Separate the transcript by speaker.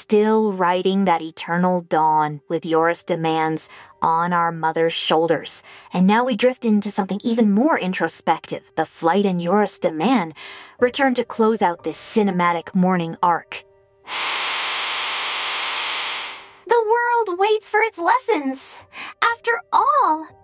Speaker 1: still riding that eternal dawn with Eurus demands on our mother's shoulders. And now we drift into something even more introspective. The flight and Eurus demand return to close out this cinematic morning arc.
Speaker 2: The world waits for its lessons. After all,